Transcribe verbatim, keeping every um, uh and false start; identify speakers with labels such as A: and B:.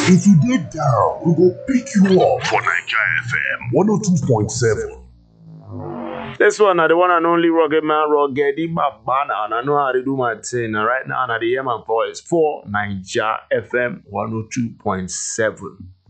A: If you dey down, we go pick you up for Naija F M one oh two point seven.
B: This one, I the one and only Rugged Man, Rugged Babana, and I know how to do my thing. And right now, I hear my voice for Naija F M one oh two point seven.